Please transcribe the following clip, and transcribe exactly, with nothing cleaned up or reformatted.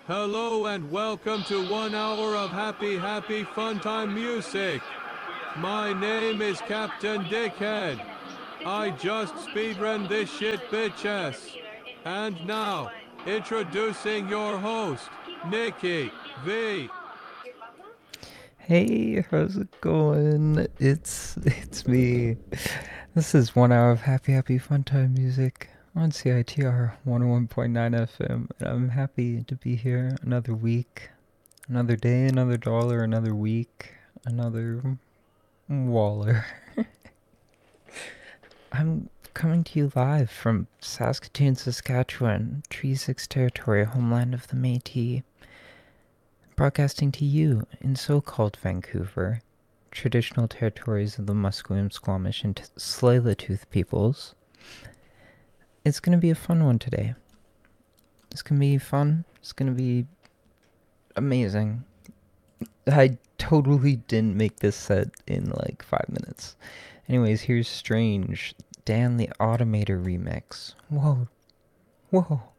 Hello and welcome to one hour of happy, happy fun time music. My name is Captain Dickhead. I just speedrun this shit bitch-ass. And now, introducing your host, Nikki V. Hey, how's it going? It's it's me. This is one hour of happy, happy fun time music on C I T R one oh one point nine F M. And I'm happy to be here another week, another day, another dollar, another week, another Waller. I'm coming to you live from Saskatoon, Saskatchewan, Treaty six territory, homeland of the Métis. Broadcasting to you in so-called Vancouver, traditional territories of the Musqueam, Squamish, and Tsleil-Waututh peoples. It's going to be a fun one today. It's going to be fun. It's going to be amazing. I totally didn't make this set in like five minutes. Anyways, here's Strange, Dan the Automator remix. Whoa. Whoa.